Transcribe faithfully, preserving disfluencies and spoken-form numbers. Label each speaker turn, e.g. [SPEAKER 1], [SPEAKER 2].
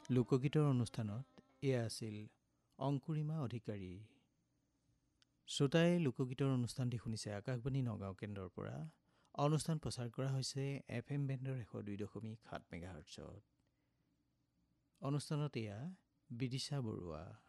[SPEAKER 1] লোকগীতৰ অনুষ্ঠানত এয়া আছিল অংকুৰিমা অধিকাৰী। শ্ৰোতাই লোকগীতৰ অনুষ্ঠানটি শুনিছে আকাশবাণী নগাঁও কেন্দ্ৰৰ পৰা। অনুষ্ঠান প্ৰচাৰ কৰা হৈছে এফ এম বেণ্ডৰ এশ দুই দশমিক সাত মেগাহাৰ্টছত। অনুষ্ঠানত এয়া বিদিশা বৰুৱা।